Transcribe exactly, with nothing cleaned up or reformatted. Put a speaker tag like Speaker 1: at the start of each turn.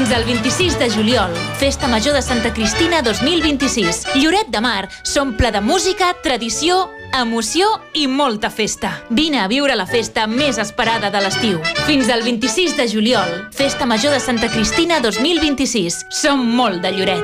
Speaker 1: Fins al vint-i-sis de juliol, Festa Major de Santa Cristina dos mil vint-i-sis. Lloret de Mar s'omple de música, tradició, emoció i molta festa. Vine a viure la festa més esperada de l'estiu. Fins al vint-i-sis de juliol, Festa Major de Santa Cristina dos mil vint-i-sis. Som molt de Lloret.